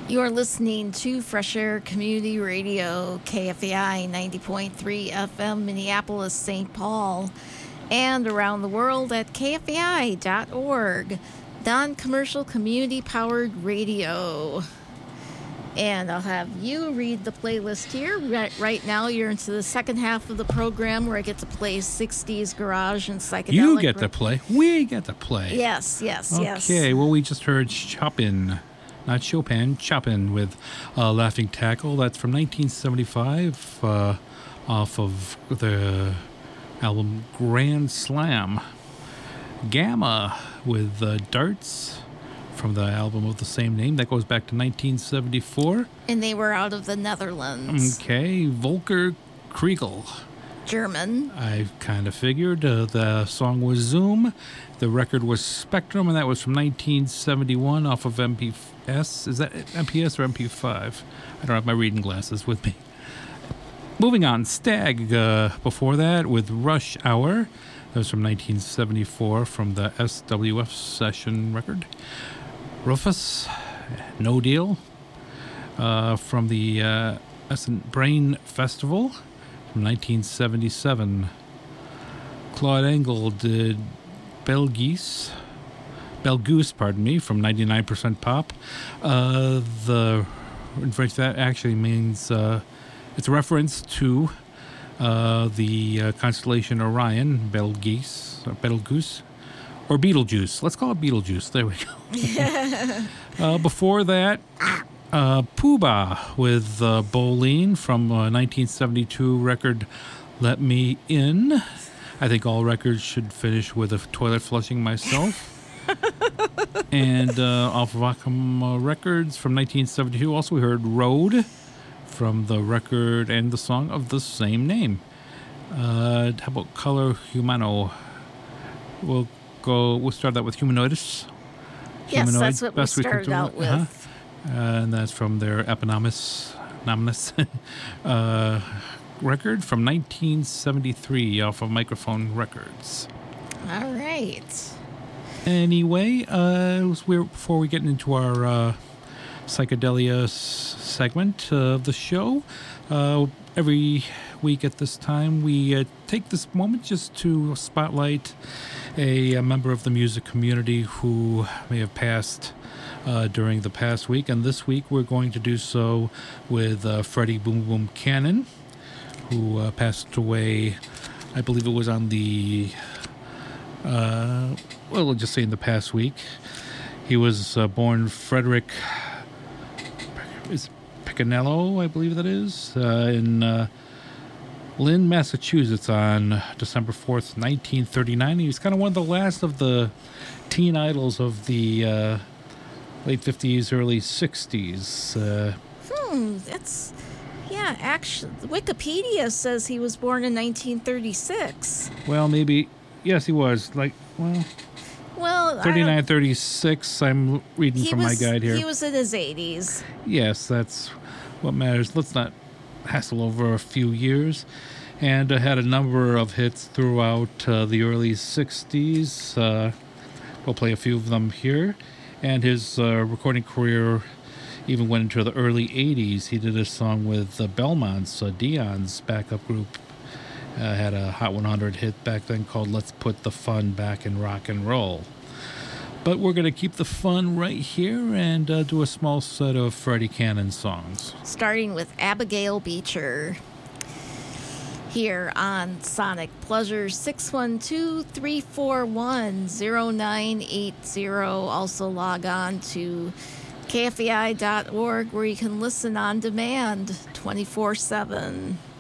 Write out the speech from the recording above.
You're listening to Fresh Air Community Radio, KFAI 90.3 FM, Minneapolis, St. Paul, and around the world at kfai.org, non-commercial community-powered radio. And I'll have you read the playlist here. Right now, you're into the second half of the program where I get to play 60s garage and psychedelic. You get to play. We get to play. Yes. Okay, well, we just heard Chopin. Not Chopin, Chopin with Laughing Tackle. That's from 1975 off of the album Grand Slam. Gamma with Darts from the album of the same name. That goes back to 1974. And they were out of the Netherlands. Okay, Volker Kriegel. German. I kind of figured. The song was Zoom. The record was Spectrum, and that was from 1971 off of MPS. Is that MPS or MP5? I don't have my reading glasses with me. Moving on, Stag before that with Rush Hour. That was from 1974 from the SWF Session record. Rufus, No Deal from the Essent Brain Festival from 1977. Claude Engel did Belgoose, from 99% Pop. That actually means it's a reference to the constellation Orion, Betelgeuse, or Betelgeuse. Let's call it Betelgeuse. There we go. Before that, Pooh-Bah with Bolene from 1972 record Let Me In. I think all records should finish with a toilet flushing myself. And off of Wacom Records from 1972, also we heard Road from the record and the song of the same name. How about Color Humano? We'll start that with Humanoidus. Yes, that's what we started out with. And that's from their Eponymous record from 1973 off of Microphone Records. All right. Anyway, before we get into our psychedelia segment of the show, every week at this time we take this moment just to spotlight a member of the music community who may have passed during the past week. And this week we're going to do so with Freddie Boom Boom Cannon, who passed away, I believe it was on the, we'll just say in the past week. He was born Frederick Piccanello, I believe that is, in Lynn, Massachusetts on December 4th, 1939. He was kind of one of the last of the teen idols of the late 50s, early 60s. Yeah, actually, Wikipedia says he was born in 1936. Well, maybe, yes, he was. Well, 39, 36, I'm reading from my guide here. He was in his 80s. Yes, that's what matters. Let's not hassle over a few years. And had a number of hits throughout the early 60s. We'll play a few of them here. And his recording career even went into the early 80s. He did a song with Belmont's, Dion's backup group. Had a Hot 100 hit back then called Let's Put the Fun Back in Rock and Roll. But we're going to keep the fun right here and do a small set of Freddie Cannon songs. Starting with Abigail Beecher. Here on Sonic Pleasure, 612-341-0980. Also log on to kfai.org where you can listen on demand 24/7.